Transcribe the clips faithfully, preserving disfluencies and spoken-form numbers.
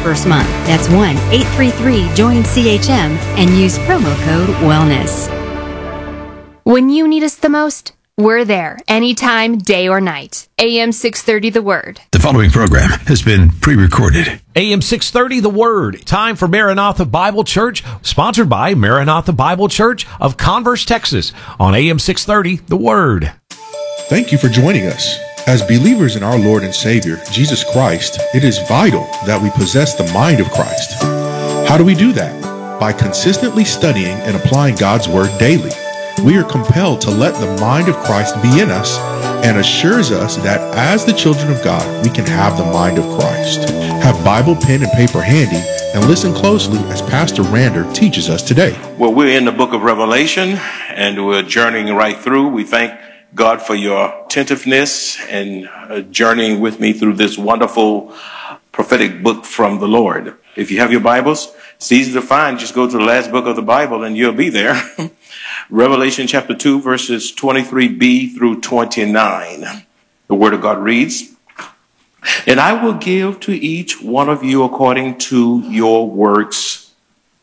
first month. That's one eight three three join C H M and use promo code WELLNESS. When you need us the most, we're there, anytime, day or night. A M six thirty The Word. The following program has been pre-recorded. A M six thirty The Word. Time for Maranatha Bible Church, sponsored by Maranatha Bible Church of Converse, Texas, on A M six thirty The Word. Thank you for joining us. As believers in our Lord and Savior, Jesus Christ, it is vital that we possess the mind of Christ. How do we do that? By consistently studying and applying God's Word daily. We are compelled to let the mind of Christ be in us and assures us that as the children of God, we can have the mind of Christ. Have Bible, pen, and paper handy and listen closely as Pastor Rander teaches us today. Well, we're in the book of Revelation and we're journeying right through. We thank God for your attentiveness and uh, journeying with me through this wonderful prophetic book from the Lord. If you have your Bibles, it's easy to find. Just go to the last book of the Bible and you'll be there. Revelation chapter two, verses twenty-three b through twenty-nine. The Word of God reads, "And I will give to each one of you according to your works.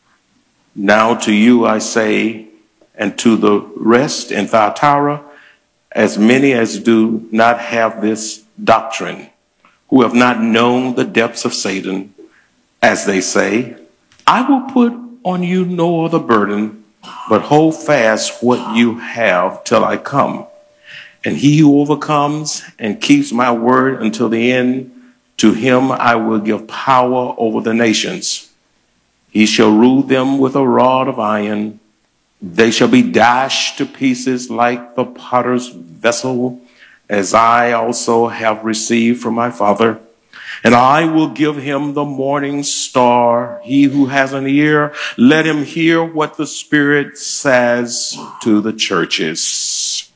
Now to you I say, and to the rest in Thyatira, as many as do not have this doctrine, who have not known the depths of Satan, as they say, I will put on you no other burden, but hold fast what you have till I come. And he who overcomes and keeps my word until the end, to him I will give power over the nations. He shall rule them with a rod of iron. They shall be dashed to pieces like the potter's vessel, as I also have received from my Father. And I will give him the morning star. He who has an ear, let him hear what the Spirit says to the churches."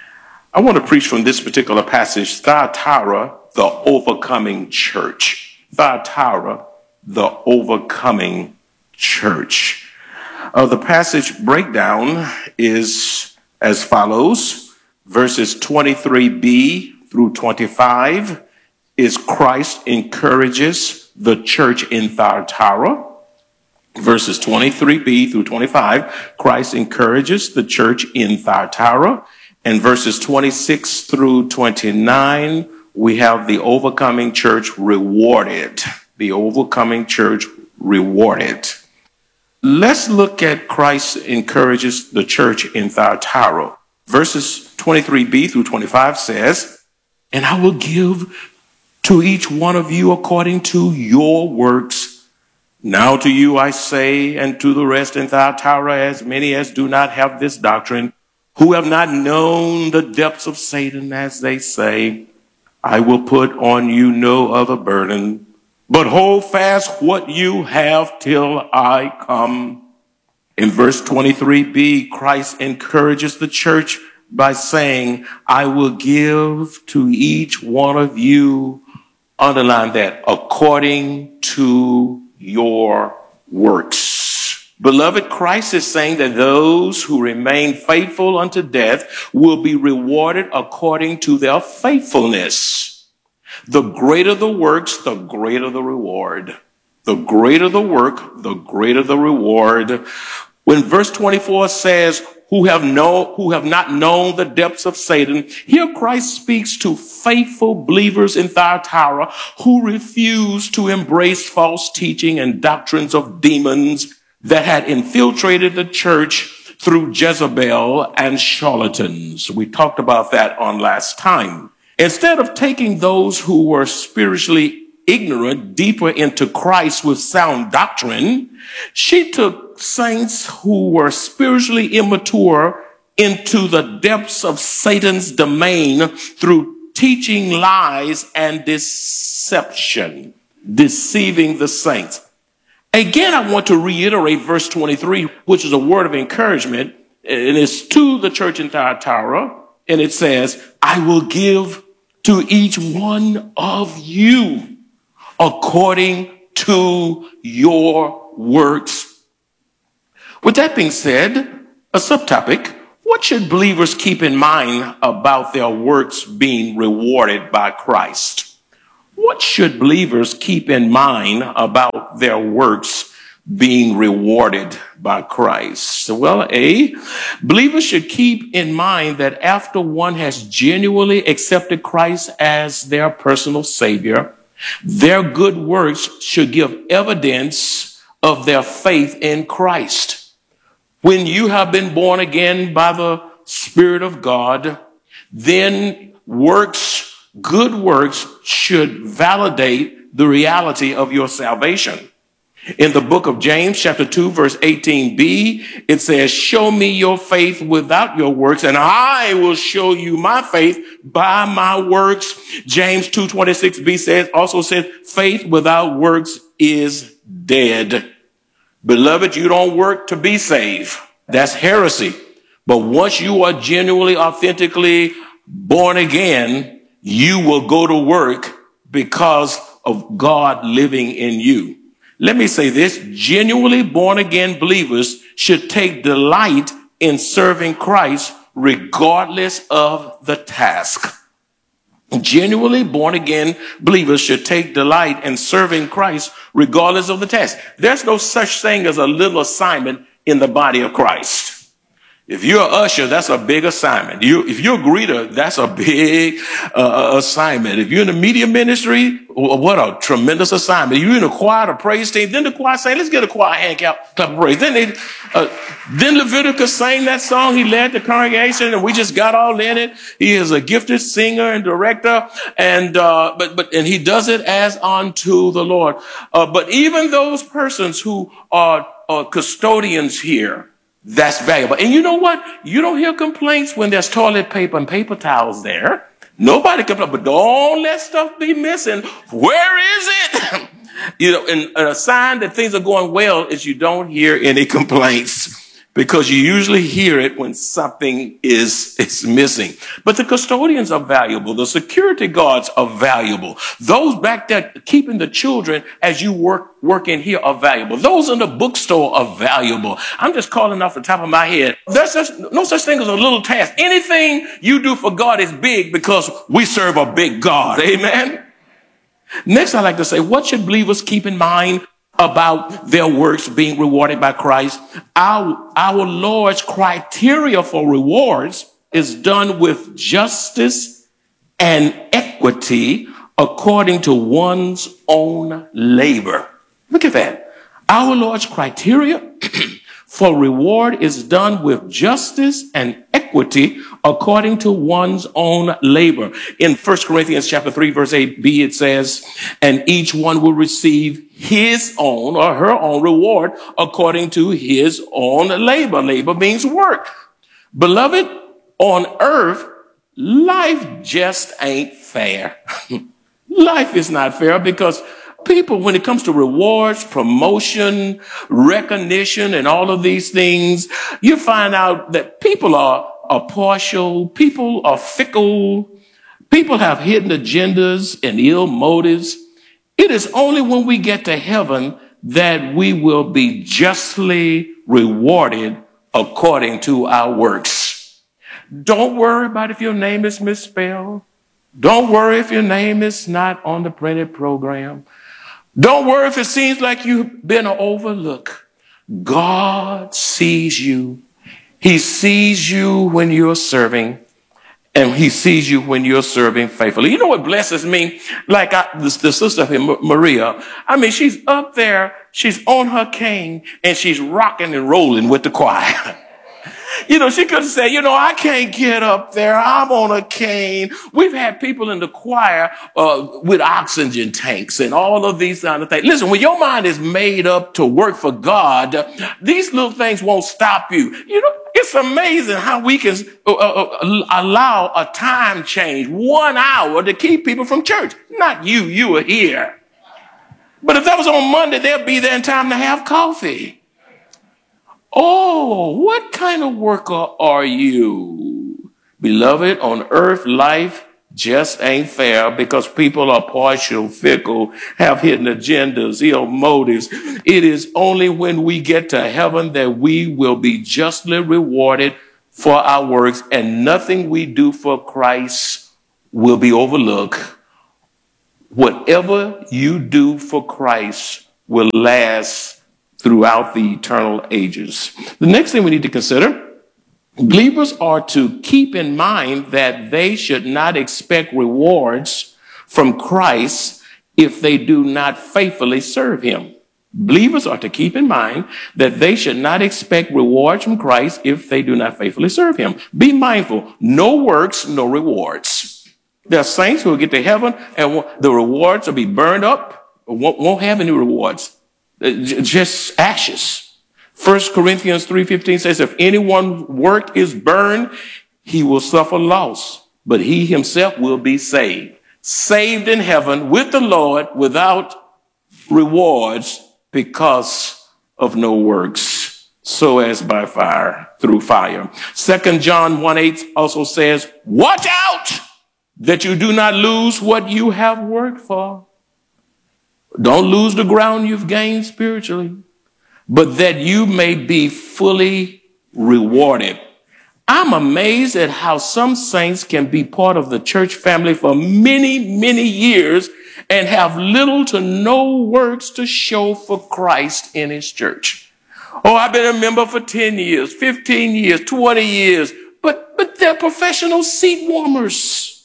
I want to preach from this particular passage, Thyatira, the overcoming church. Thyatira, the overcoming church. Uh, the passage breakdown is as follows. Verses twenty-three b through twenty-five is Christ encourages the church in Thyatira. Verses twenty-three b through twenty-five, Christ encourages the church in Thyatira. And verses twenty-six through twenty-nine, we have the overcoming church rewarded. The overcoming church rewarded. Let's look at Christ encourages the church in Thyatira. Verses twenty-three b through twenty-five says, "And I will give to each one of you according to your works. Now to you I say, and to the rest in Thyatira, as many as do not have this doctrine, who have not known the depths of Satan, as they say, I will put on you no other burden, but hold fast what you have till I come." In verse twenty-three b, Christ encourages the church by saying, I will give to each one of you, underline that, according to your works. Beloved, Christ is saying that those who remain faithful unto death will be rewarded according to their faithfulness. The greater the works, the greater the reward. The greater the work, the greater the reward. When verse twenty-four says, who have no, who have not known the depths of Satan, here Christ speaks to faithful believers in Thyatira who refused to embrace false teaching and doctrines of demons that had infiltrated the church through Jezebel and charlatans. We talked about that on last time. Instead of taking those who were spiritually ignorant deeper into Christ with sound doctrine, she took saints who were spiritually immature into the depths of Satan's domain through teaching lies and deception, deceiving the saints. Again, I want to reiterate verse twenty-three, which is a word of encouragement, and it's to the church in Thyatira, and it says, I will give to each one of you according to your works. With that being said, a subtopic, what should believers keep in mind about their works being rewarded by Christ? What should believers keep in mind about their works being rewarded by Christ? Well, A, believers should keep in mind that after one has genuinely accepted Christ as their personal Savior, their good works should give evidence of their faith in Christ. When you have been born again by the Spirit of God, then works Good works should validate the reality of your salvation. In the book of James, chapter two, verse eighteen b, it says, show me your faith without your works, and I will show you my faith by my works. James two twenty-six b says, also says, faith without works is dead. Beloved, you don't work to be saved. That's heresy. But once you are genuinely, authentically born again, you will go to work because of God living in you. Let me say this, genuinely born again believers should take delight in serving Christ regardless of the task. Genuinely born again believers should take delight in serving Christ regardless of the task. There's no such thing as a little assignment in the body of Christ. If you're an usher, that's a big assignment. You, if you're a greeter, that's a big uh, assignment. If you're in the media ministry, what a tremendous assignment. If you're in a choir, a praise team, then the choir say, let's get a choir hand clap, clap of praise. Then they, uh, then Leviticus sang that song. He led the congregation and we just got all in it. He is a gifted singer and director, and uh, but but and he does it as unto the Lord. Uh, but even those persons who are, are custodians here, that's valuable. And you know what? You don't hear complaints when there's toilet paper and paper towels there. Nobody complains, but don't let stuff be missing. Where is it? You know, and a sign that things are going well is you don't hear any complaints, because you usually hear it when something is, is missing. But the custodians are valuable. The security guards are valuable. Those back there keeping the children as you work, work in here are valuable. Those in the bookstore are valuable. I'm just calling off the top of my head. There's such, no such thing as a little task. Anything you do for God is big because we serve a big God. Amen. Next, I'd like to say, what should believers keep in mind about their works being rewarded by Christ? Our, our Lord's criteria for rewards is done with justice and equity according to one's own labor. Look at that. Our Lord's criteria for reward is done with justice and equity according to one's own labor. In First Corinthians chapter three, verse eight b, it says, and each one will receive his own or her own reward according to his own labor. Labor means work. Beloved, on earth, life just ain't fair. Life is not fair because people, when it comes to rewards, promotion, recognition, and all of these things, you find out that people are, are partial, people are fickle, people have hidden agendas and ill motives. It is only when we get to heaven that we will be justly rewarded according to our works. Don't worry about if your name is misspelled. Don't worry if your name is not on the printed program. Don't worry if it seems like you've been overlooked. God sees you. He sees you when you're serving, and he sees you when you're serving faithfully. You know what blesses me? Like I, the, the sister here, Maria, I mean, she's up there, she's on her cane, and she's rocking and rolling with the choir. You know, she could say, you know, I can't get up there. I'm on a cane. We've had people in the choir uh, with oxygen tanks and all of these kind of things. Listen, when your mind is made up to work for God, these little things won't stop you. You know, it's amazing how we can uh, uh, allow a time change, one hour, to keep people from church. Not you, you are here. But if that was on Monday, they'll be there in time to have coffee. Oh, what kind of worker are you? Beloved, on earth, life just ain't fair because people are partial, fickle, have hidden agendas, ill motives. It is only when we get to heaven that we will be justly rewarded for our works, and nothing we do for Christ will be overlooked whatever you do for Christ will last throughout the eternal ages. The next thing we need to consider, believers are to keep in mind that they should not expect rewards from Christ if they do not faithfully serve him. Believers are to keep in mind that they should not expect rewards from Christ if they do not faithfully serve him. Be mindful, no works, no rewards. There are saints who will get to heaven and the rewards will be burned up, won't, won't have any rewards, just ashes. First Corinthians three fifteen says, if anyone's work is burned, he will suffer loss, but he himself will be saved. Saved in heaven with the Lord without rewards because of no works, so as by fire, through fire. Second John one eight also says, watch out that you do not lose what you have worked for. Don't lose the ground you've gained spiritually, but that you may be fully rewarded. I'm amazed at how some saints can be part of the church family for many, many years and have little to no works to show for Christ in his church. Oh, I've been a member for ten years, fifteen years, twenty years, but, but they're professional seat warmers.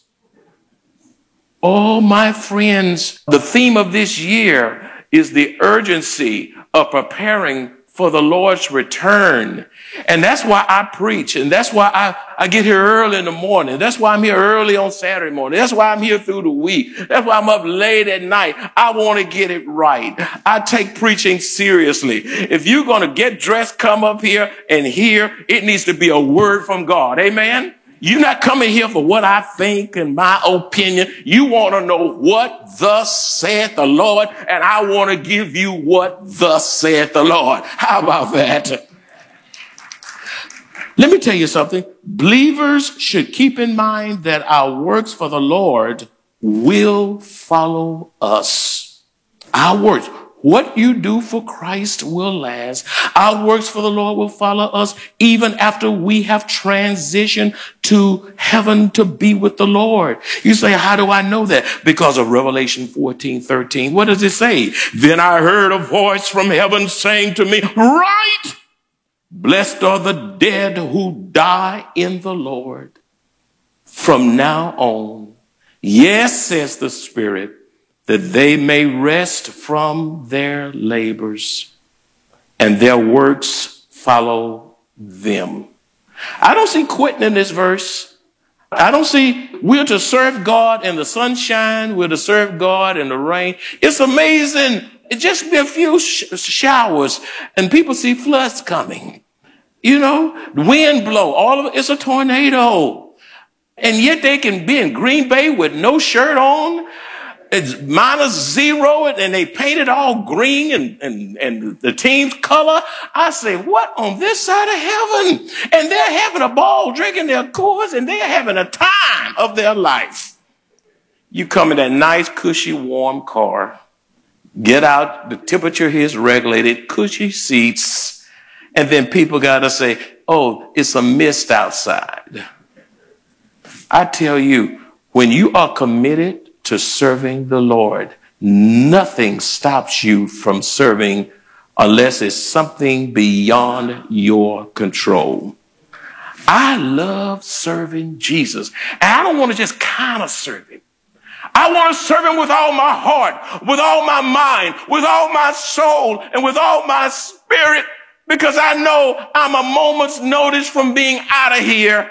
Oh, my friends, the theme of this year is the urgency of preparing for the Lord's return. And that's why I preach. And that's why I, I get here early in the morning. That's why I'm here early on Saturday morning. That's why I'm here through the week. That's why I'm up late at night. I want to get it right. I take preaching seriously. If you're going to get dressed, come up here and hear, it needs to be a word from God. Amen. You're not coming here for what I think and my opinion. You want to know what thus saith the Lord, and I want to give you what thus saith the Lord. How about that? Let me tell you something. Believers should keep in mind that our works for the Lord will follow us. Our works. What you do for Christ will last. Our works for the Lord will follow us even after we have transitioned to heaven to be with the Lord. You say, how do I know that? Because of Revelation fourteen thirteen. What does it say? Then I heard a voice from heaven saying to me, write, blessed are the dead who die in the Lord from now on. Yes, says the Spirit, that they may rest from their labors and their works follow them. I don't see quitting in this verse. I don't see we're to serve God in the sunshine. We're to serve God in the rain. It's amazing. It just be a few sh- showers and people see floods coming. You know, the wind blow. All of it, it's a tornado. And yet they can be in Green Bay with no shirt on. It's minus zero and they paint it all green and, and, and the team's color. I say, what on this side of heaven? And they're having a ball, drinking their Coors, and they're having a time of their life. You come in that nice, cushy, warm car, get out, the temperature here is regulated, cushy seats, and then people got to say, oh, it's a mist outside. I tell you, when you are committed to serving the Lord, nothing stops you from serving unless it's something beyond your control. I love serving Jesus. And I don't want to just kind of serve him. I want to serve him with all my heart, with all my mind, with all my soul, and with all my spirit, because I know I'm a moment's notice from being out of here.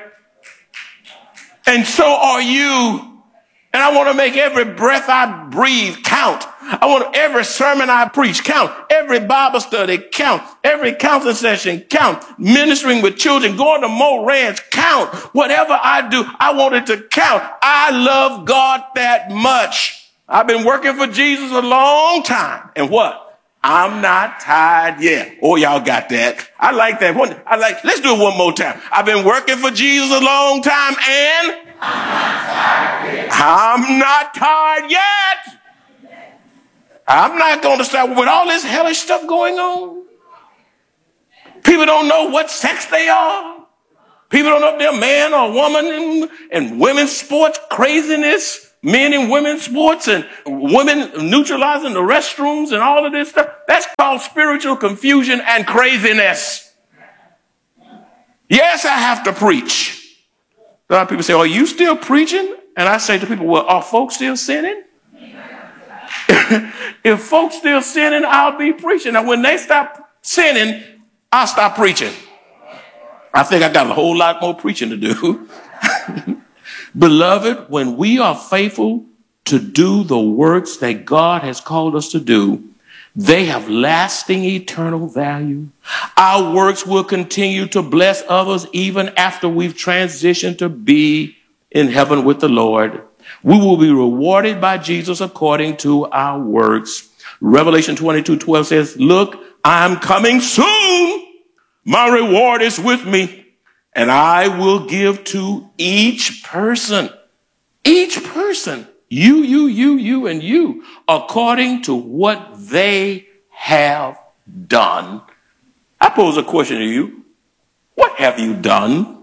And so are you. And I want to make every breath I breathe count. I want every sermon I preach count. Every Bible study count. Every counseling session count. Ministering with children, going to Mo Ranch count. Whatever I do, I want it to count. I love God that much. I've been working for Jesus a long time. And what? I'm not tired yet. Oh, y'all got that. I like that one. I like, let's do it one more time. I've been working for Jesus a long time and I'm not tired yet. I'm not tired yet. I'm not going to start with all this hellish stuff going on. People don't know what sex they are. People don't know if they're a man or a woman, and, and women's sports craziness, men and women's sports and women neutralizing the restrooms and all of this stuff. That's called spiritual confusion and craziness. Yes, I have to preach. A lot of people say, are you still preaching? And I say to people, well, are folks still sinning? If folks still sinning, I'll be preaching. Now, when they stop sinning, I'll stop preaching. I think I got a whole lot more preaching to do. Beloved, when we are faithful to do the works that God has called us to do, they have lasting eternal value. Our works will continue to bless others even after we've transitioned to be in heaven with the Lord. We will be rewarded by Jesus according to our works. Revelation twenty-two twelve says, look, I'm coming soon. My reward is with me, and I will give to each person, each person, you, you, you, you, and you, according to what they have done. I pose a question to you. What have you done?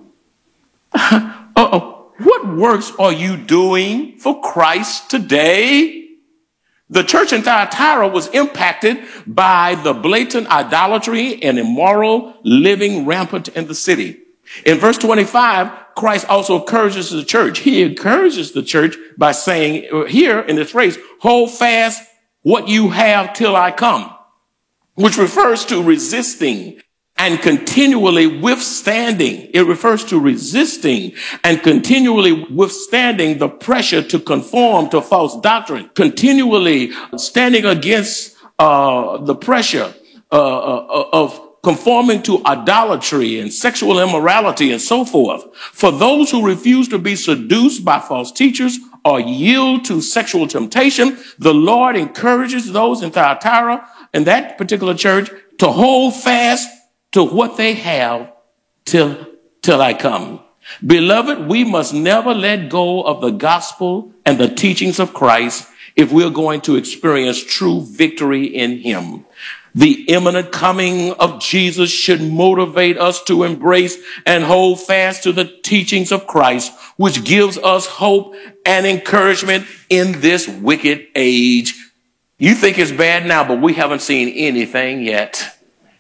Uh-oh. What works are you doing for Christ today? The church in Thyatira was impacted by the blatant idolatry and immoral living rampant in the city. In verse twenty-five, Christ also encourages the church. He encourages the church by saying here in this phrase, hold fast what you have till I come, which refers to resisting and continually withstanding. It refers to resisting and continually withstanding the pressure to conform to false doctrine, continually standing against uh, the pressure uh, uh, of conforming to idolatry and sexual immorality and so forth. For those who refuse to be seduced by false teachers or yield to sexual temptation, the Lord encourages those in Thyatira, in that particular church, to hold fast to what they have till, till I come. Beloved, we must never let go of the gospel and the teachings of Christ if we're going to experience true victory in him. The imminent coming of Jesus should motivate us to embrace and hold fast to the teachings of Christ, which gives us hope and encouragement in this wicked age. You think it's bad now, but we haven't seen anything yet.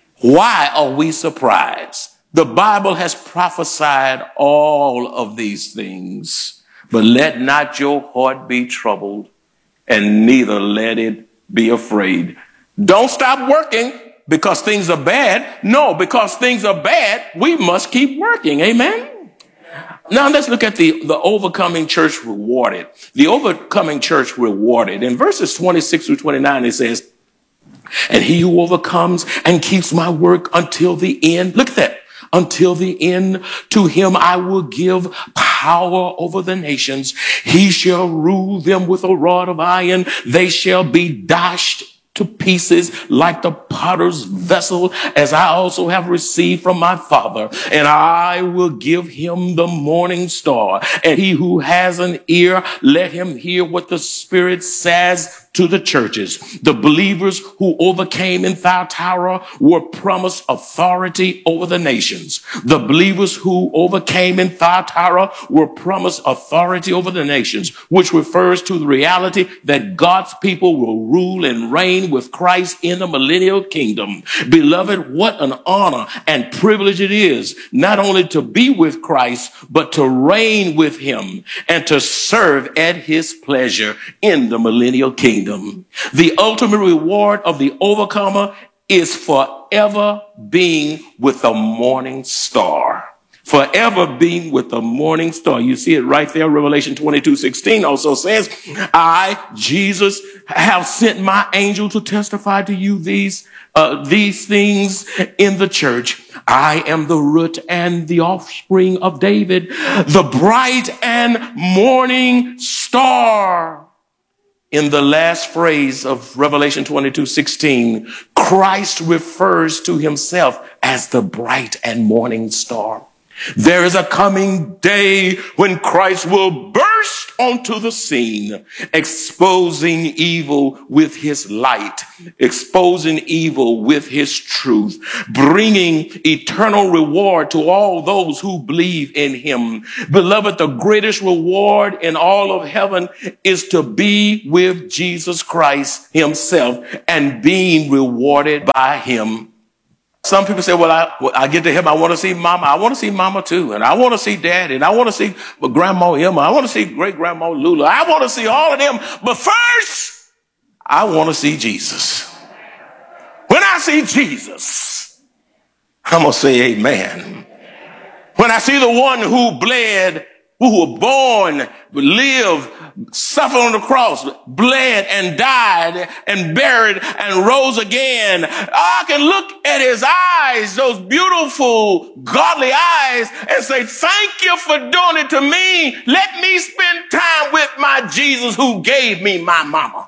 Why are we surprised? The Bible has prophesied all of these things, but let not your heart be troubled, and neither let it be afraid. Don't stop working because things are bad. No, because things are bad, we must keep working. Amen. Now let's look at the, the overcoming church rewarded. The overcoming church rewarded. In verses twenty-six through twenty-nine, it says, and he who overcomes and keeps my work until the end. Look at that. Until the end, to him I will give power over the nations. He shall rule them with a rod of iron. They shall be dashed to pieces like the potter's vessel, as I also have received from my Father. And I will give him the morning star. And he who has an ear, let him hear what the Spirit says to the churches. The believers who overcame in Thyatira were promised authority over the nations. The believers who overcame in Thyatira were promised authority over the nations, which refers to the reality that God's people will rule and reign with Christ in the millennial kingdom. Beloved, what an honor and privilege it is not only to be with Christ, but to reign with him and to serve at his pleasure in the millennial kingdom. The ultimate reward of the overcomer is forever being with the morning star. Forever being with the morning star. You see it right there. Revelation twenty-two sixteen also says, I, Jesus, have sent my angel to testify to you these, uh, these things in the church. I am the root and the offspring of David, the bright and morning star. In the last phrase of Revelation twenty-two sixteen, Christ refers to himself as the bright and morning star. There is a coming day when Christ will burst onto the scene, exposing evil with his light, exposing evil with his truth, bringing eternal reward to all those who believe in him. Beloved, the greatest reward in all of heaven is to be with Jesus Christ himself and being rewarded by him. Some people say, well, I, well, I get to heaven. I want to see mama. I want to see mama too. And I want to see daddy. And I want to see grandma Emma. I want to see great grandma Lula. I want to see all of them. But first, I want to see Jesus. When I see Jesus, I'm going to say amen. When I see the one who bled, who was born, lived, suffered on the cross, bled and died and buried and rose again, I can look at his eyes, those beautiful, godly eyes, and say, thank you for doing it to me. Let me spend time with my Jesus who gave me my mama.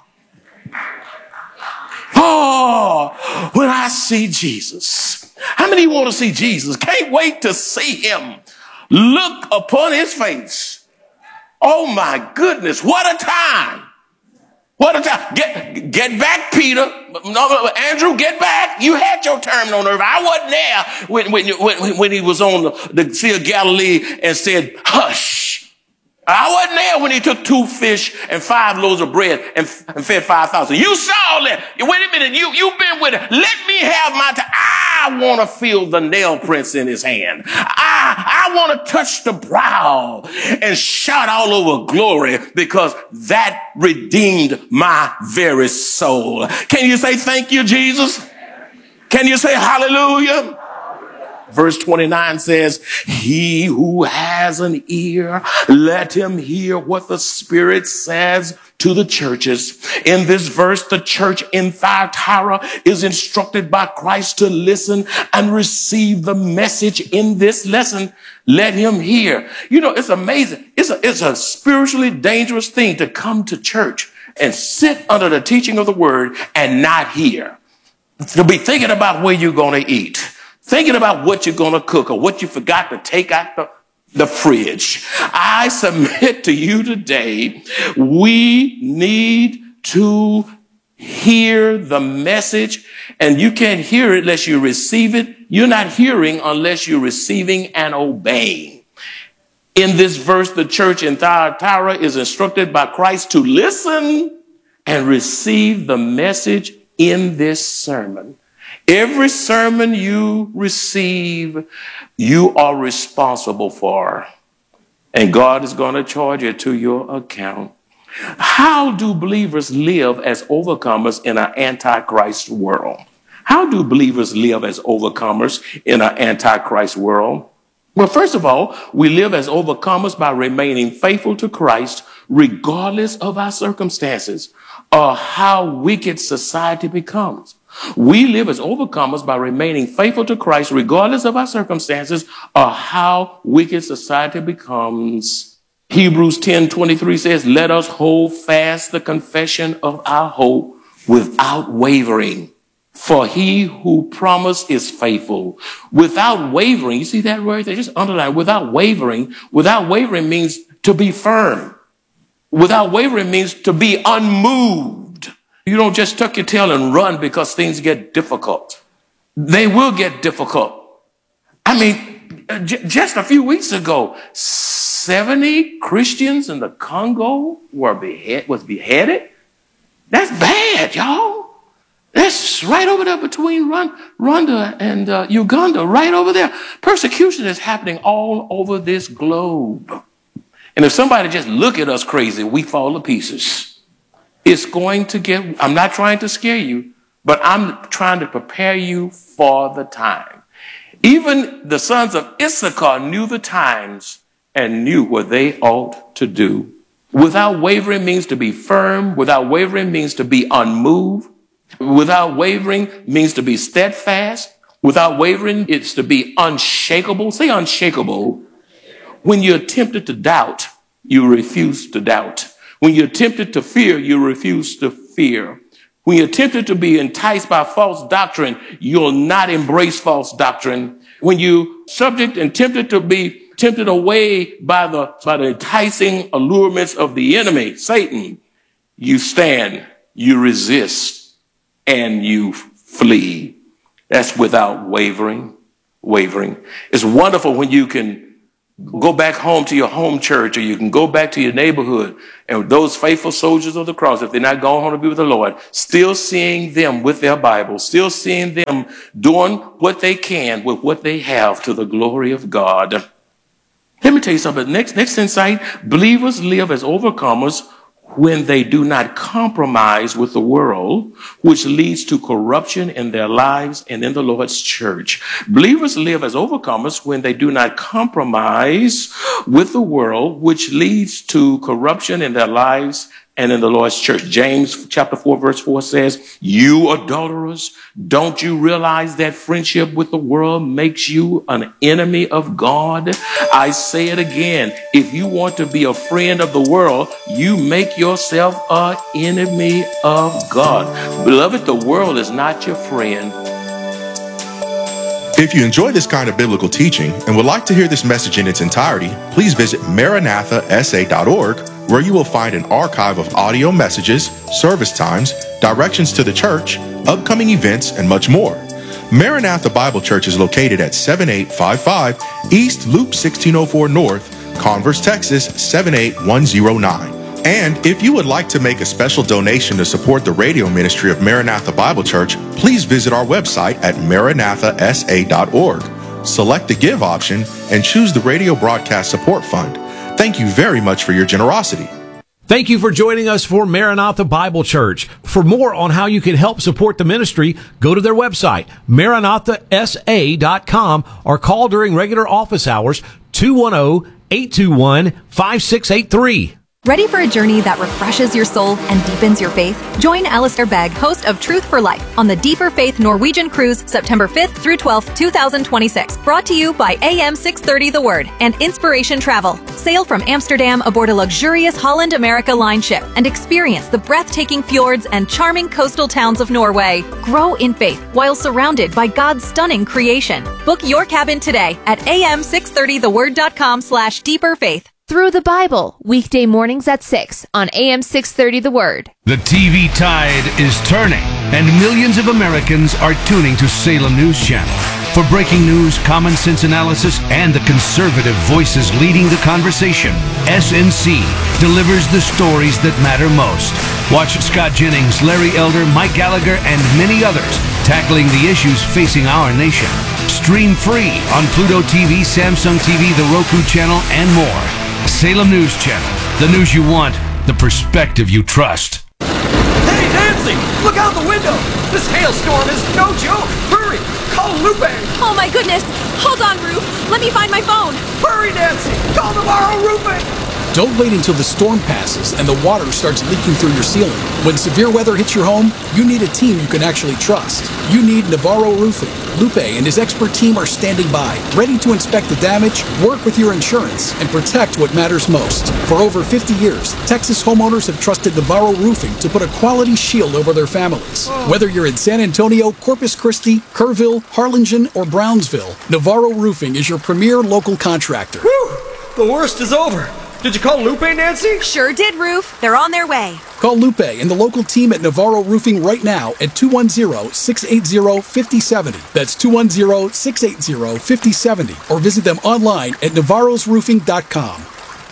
Oh, when I see Jesus. How many want to see Jesus? Can't wait to see him. Look upon his face. Oh my goodness, what a time. What a time. Get, get back, Peter. No, Andrew, get back. You had your term on earth. I wasn't there when, when, when, when he was on the, the Sea of Galilee and said, hush. I wasn't there when he took two fish and five loaves of bread and, and fed five thousand. You saw that. Wait a minute. You, you've been with it. Let me have my time. I want to feel the nail prints in his hand. I, I want to touch the brow and shout all over glory because that redeemed my very soul. Can you say thank you, Jesus? Can you say hallelujah? Verse twenty-nine says, he who has an ear, let him hear what the Spirit says to the churches. In this verse, the church in Thyatira is instructed by Christ to listen and receive the message in this lesson. Let him hear. You know, it's amazing. It's a, it's a spiritually dangerous thing to come to church and sit under the teaching of the word and not hear. To be thinking about where you're going to eat. Thinking about what you're going to cook or what you forgot to take out the, the fridge. I submit to you today, we need to hear the message, and you can't hear it unless you receive it. You're not hearing unless you're receiving and obeying. In this verse, the church in Thyatira is instructed by Christ to listen and receive the message in this sermon. Every sermon you receive, you are responsible for. And God is going to charge it to your account. How do believers live as overcomers in an antichrist world? How do believers live as overcomers in an antichrist world? Well, first of all, we live as overcomers by remaining faithful to Christ regardless of our circumstances or how wicked society becomes. We live as overcomers by remaining faithful to Christ regardless of our circumstances or how wicked society becomes. Hebrews ten twenty-three says, let us hold fast the confession of our hope without wavering. For he who promised is faithful. Without wavering, you see that word? They just underline without wavering. Without wavering means to be firm. Without wavering means to be unmoved. You don't just tuck your tail and run because things get difficult. They will get difficult. I mean, j- just a few weeks ago, seventy Christians in the Congo were behead, was beheaded. That's bad, y'all. That's right over there between Rwanda and uh, Uganda, right over there. Persecution is happening all over this globe. And if somebody just look at us crazy, we fall to pieces. It's going to get, I'm not trying to scare you, but I'm trying to prepare you for the time. Even the sons of Issachar knew the times and knew what they ought to do. Without wavering means to be firm. Without wavering means to be unmoved. Without wavering means to be steadfast. Without wavering, it's to be unshakable. Say unshakable. When you're tempted to doubt, you refuse to doubt. When you're tempted to fear, you refuse to fear. When you're tempted to be enticed by false doctrine, you'll not embrace false doctrine. When you subject and tempted to be tempted away by the, by the enticing allurements of the enemy, Satan, you stand, you resist, and you flee. That's without wavering, wavering. It's wonderful when you can go back home to your home church, or you can go back to your neighborhood, and those faithful soldiers of the cross, if they're not going home to be with the Lord, still seeing them with their Bible, still seeing them doing what they can with what they have to the glory of God. Let me tell you something. Next, next insight, believers live as overcomers when they do not compromise with the world, which leads to corruption in their lives and in the Lord's church. Believers live as overcomers when they do not compromise with the world, which leads to corruption in their lives and in the Lord's church. James chapter four, verse four says, you adulterers, don't you realize that friendship with the world makes you an enemy of God? I say it again. If you want to be a friend of the world, you make yourself an enemy of God. Beloved, the world is not your friend. If you enjoy this kind of biblical teaching and would like to hear this message in its entirety, please visit maranatha s a dot org, where you will find an archive of audio messages, service times, directions to the church, upcoming events, and much more. Maranatha Bible Church is located at seventy-eight fifty-five East Loop sixteen oh four North, Converse, Texas seven eight one oh nine. And if you would like to make a special donation to support the radio ministry of Maranatha Bible Church, please visit our website at maranatha s a dot org. Select the Give option and choose the Radio Broadcast Support Fund. Thank you very much for your generosity. Thank you for joining us for Maranatha Bible Church. For more on how you can help support the ministry, go to their website, maranatha s a dot com, or call during regular office hours, two one zero, eight two one, five six eight three. Ready for a journey that refreshes your soul and deepens your faith? Join Alistair Begg, host of Truth for Life, on the Deeper Faith Norwegian Cruise, September fifth through twelfth, twenty twenty-six. Brought to you by A M six thirty The Word and Inspiration Travel. Sail from Amsterdam aboard a luxurious Holland America Line ship and experience the breathtaking fjords and charming coastal towns of Norway. Grow in faith while surrounded by God's stunning creation. Book your cabin today at a m six thirty the word dot com slash deeper faith. Through the Bible, weekday mornings at six on A M six thirty The Word. The T V tide is turning, and millions of Americans are tuning to Salem News Channel. For breaking news, common sense analysis, and the conservative voices leading the conversation, S N C delivers the stories that matter most. Watch Scott Jennings, Larry Elder, Mike Gallagher, and many others tackling the issues facing our nation. Stream free on Pluto T V, Samsung T V, the Roku channel, and more. Salem News Channel. The news you want, the perspective you trust. Hey, Nancy! Look out the window! This hailstorm is no joke! Hurry! Call Lupe! Oh my goodness! Hold on, Roof! Let me find my phone! Hurry, Nancy! Call Navarro Roofing! Don't wait until the storm passes and the water starts leaking through your ceiling. When severe weather hits your home, you need a team you can actually trust. You need Navarro Roofing. Lupe and his expert team are standing by, ready to inspect the damage, work with your insurance, and protect what matters most. For over fifty years, Texas homeowners have trusted Navarro Roofing to put a quality shield over their families. Whether you're in San Antonio, Corpus Christi, Kerrville, Harlingen, or Brownsville, Navarro Roofing is your premier local contractor. Whew! The worst is over. Did you call Lupe, Nancy? Sure did, Roof. They're on their way. Call Lupe and the local team at Navarro Roofing right now at two one zero, six eight zero, five zero seven zero. That's two one zero, six eight zero, five zero seven zero. Or visit them online at navarros roofing dot com.